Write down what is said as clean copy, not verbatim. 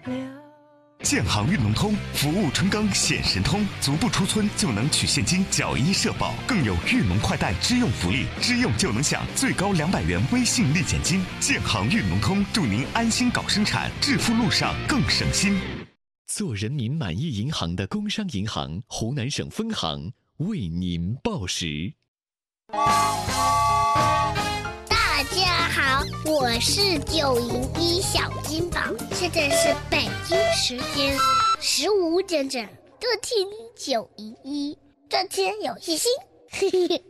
建行运农通服务春耕显神通，足不出村就能取现金缴医社保，更有运农快贷支用福利，支用就能享最高200元微信立减金。建行运农通祝您安心搞生产，致富路上更省心。 做人民满意银行的工商银行湖南省分行为您报时。 大家好，我是901小金宝，现在是北京时间15点整，都听911，这天有信心，嘿嘿。